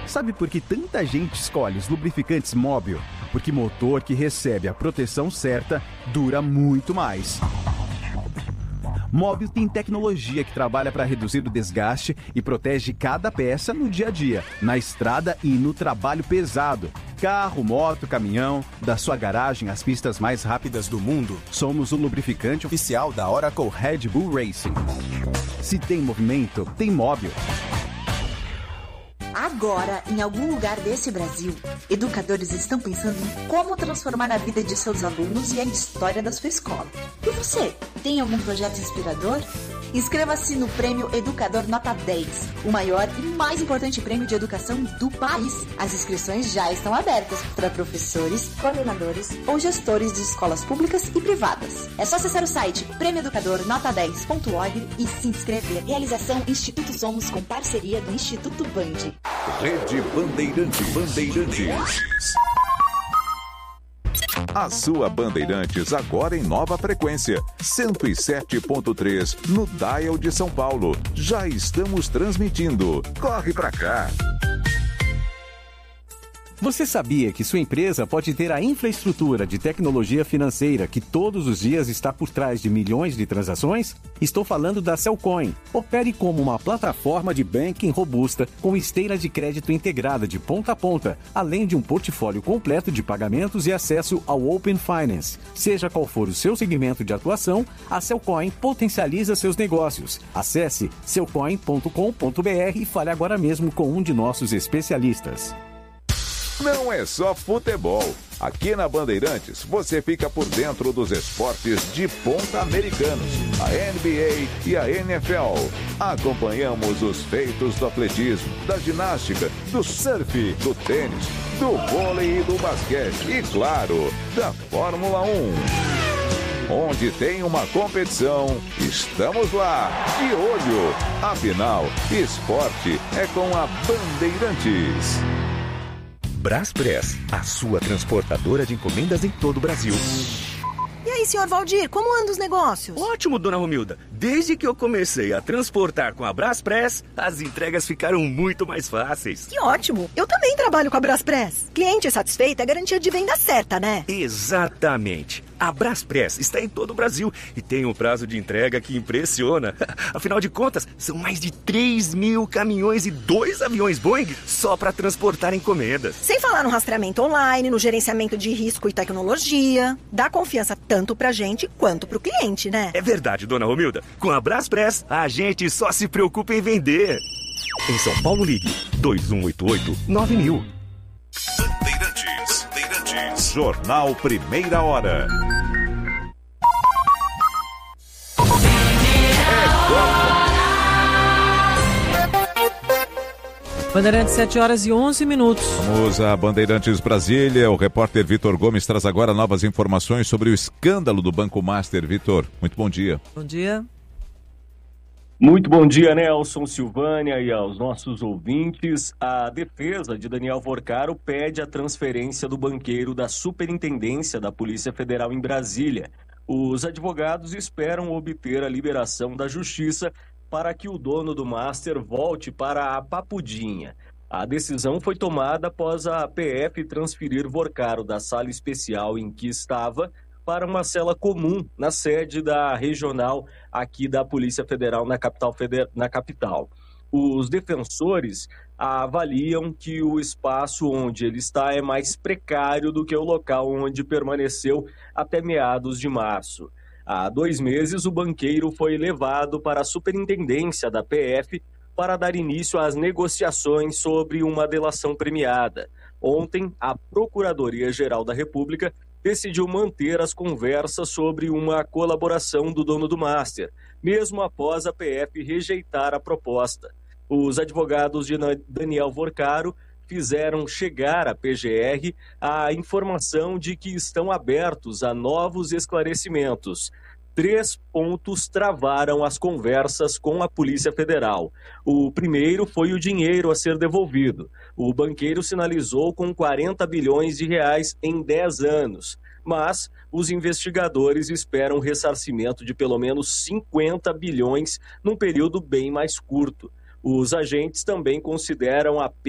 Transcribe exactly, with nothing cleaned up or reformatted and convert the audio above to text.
Sabe por que tanta gente escolhe os lubrificantes Mobil? Porque motor que recebe a proteção certa dura muito mais. Mobil tem tecnologia que trabalha para reduzir o desgaste e protege cada peça no dia a dia, na estrada e no trabalho pesado. Carro, moto, caminhão, da sua garagem às pistas mais rápidas do mundo, somos o lubrificante oficial da Oracle Red Bull Racing. Se tem movimento, tem Mobil. Agora, em algum lugar desse Brasil, educadores estão pensando em como transformar a vida de seus alunos e a história da sua escola. E você, tem algum projeto inspirador? Inscreva-se no Prêmio Educador Nota dez, o maior e mais importante prêmio de educação do país. As inscrições já estão abertas para professores, coordenadores ou gestores de escolas públicas e privadas. É só acessar o site prêmio educador nota dez ponto org e se inscrever. Realização Instituto Somos com parceria do Instituto Band. Rede Bandeirante Bandeirantes. A sua Bandeirantes agora em nova frequência, cento e sete ponto três no Dial de São Paulo. Já estamos transmitindo. Corre pra cá! Você sabia que sua empresa pode ter a infraestrutura de tecnologia financeira que todos os dias está por trás de milhões de transações? Estou falando da Cellcoin. Opere como uma plataforma de banking robusta com esteira de crédito integrada de ponta a ponta, além de um portfólio completo de pagamentos e acesso ao Open Finance. Seja qual for o seu segmento de atuação, a Cellcoin potencializa seus negócios. Acesse cellcoin ponto com ponto b r e fale agora mesmo com um de nossos especialistas. Não é só futebol. Aqui na Bandeirantes, você fica por dentro dos esportes de ponta americanos, a N B A e a N F L. Acompanhamos os feitos do atletismo, da ginástica, do surf, do tênis, do vôlei e do basquete e, claro, da Fórmula um. Onde tem uma competição, estamos lá, de olho. Afinal, esporte é com a Bandeirantes. Braspress, a sua transportadora de encomendas em todo o Brasil. E aí, senhor Valdir, como andam os negócios? Ótimo, dona Romilda. Desde que eu comecei a transportar com a Braspress, as entregas ficaram muito mais fáceis. Que ótimo! Eu também trabalho com a Braspress. Cliente satisfeito é garantia de venda certa, né? Exatamente. A Braspress está em todo o Brasil e tem um prazo de entrega que impressiona. Afinal de contas, são mais de três mil caminhões e dois aviões Boeing só para transportar encomendas. Sem falar no rastreamento online, no gerenciamento de risco e tecnologia. Dá confiança tanto pra gente quanto pro cliente, né? É verdade, dona Romilda. Com a Braspress, a gente só se preocupa em vender. Em São Paulo, ligue dois um oito oito nove mil. Bandeirantes, Bandeirantes. Jornal Primeira Hora. Bandeirantes, sete horas e onze minutos. Vamos a Bandeirantes Brasília. O repórter Vitor Gomes traz agora novas informações sobre o escândalo do Banco Master. Vitor, muito bom dia. Bom dia. Muito bom dia, Nelson, Silvânia e aos nossos ouvintes. A defesa de Daniel Vorcaro pede a transferência do banqueiro da Superintendência da Polícia Federal em Brasília. Os advogados esperam obter a liberação da Justiça para que o dono do Master volte para a Papudinha. A decisão foi tomada após a P F transferir Vorcaro da sala especial em que estava para uma cela comum na sede da regional aqui da Polícia Federal na capital. Na capital. Os defensores avaliam que o espaço onde ele está é mais precário do que o local onde permaneceu até meados de março. Há dois meses, o banqueiro foi levado para a superintendência da P F para dar início às negociações sobre uma delação premiada. Ontem, a Procuradoria-Geral da República decidiu manter as conversas sobre uma colaboração do dono do Master, mesmo após a P F rejeitar a proposta. Os advogados de Daniel Vorcaro fizeram chegar à P G R a informação de que estão abertos a novos esclarecimentos. Três pontos travaram as conversas com a Polícia Federal. O primeiro foi o dinheiro a ser devolvido. O banqueiro sinalizou com quarenta bilhões de reais em dez anos. Mas os investigadores esperam um ressarcimento de pelo menos cinquenta bilhões num período bem mais curto. Os agentes também consideram a